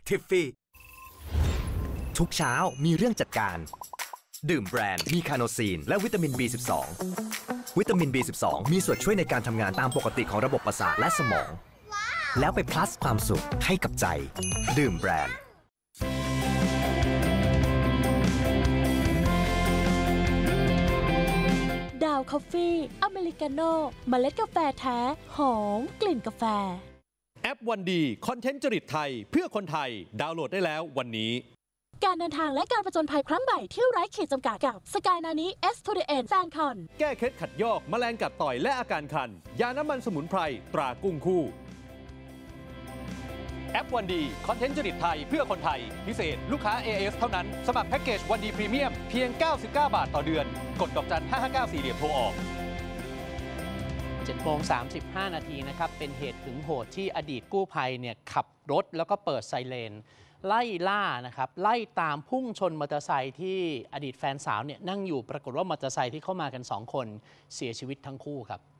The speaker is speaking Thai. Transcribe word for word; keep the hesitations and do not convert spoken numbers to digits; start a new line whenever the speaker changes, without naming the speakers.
ทิฟฟี่ทุกเช้ามีเรื่องจัดการดื่มแบรนด์มีคาโนซีนและวิตามิน บี สิบสอง วิตามิน บี สิบสอง มีส่วนช่วยในการทำงานตามปกติของระบบประสาทและสมองแล้วไปพลัสความสุขให้กับใจดื่มแบรนด์
ดาวคอฟฟี่อเมริกาโน่เมล็ดกาแฟแท้หอมกลิ่นกาแฟ
แอปวันดีคอนเทนต์จริตไทยเพื่อคนไทยดาวน์โหลดได้แล้ววันนี้
การเดินทางและการผจญภัยครั้งใหม่ที่ไร้ขีดจำกัดกับสกายนานี้ เอส ทู เด เอ็น แฟนคอน
แก้เคล็ดขัดยอกแมลงกัดต่อยและอาการคันยาน้ำมันสมุนไพรตรากุ้งคู่แอปวันดีคอนเทนต์จริตไทยเพื่อคนไทยพิเศษลูกค้า เอ เอส เท่านั้นสมัครแพ็กเกจวันดีพรีเมียมเพียงเก้าสิบเก้าบาทต่อเดือนกดดอกจันห้าห้าเก้าสี่เหลี่ยมโทรออก
เจ็ดโมงสามสิบห้านาทีนะครับเป็นเหตุหึงโหดที่อดีตกู้ภัยเนี่ยขับรถแล้วก็เปิดไซเรนไล่ล่านะครับไล่ตามพุ่งชนมอเตอร์ไซค์ที่อดีตแฟนสาวเนี่ยนั่งอยู่ปรากฏว่ามอเตอร์ไซค์ที่เข้ามากันสองคนเสียชีวิตทั้งคู่ครับ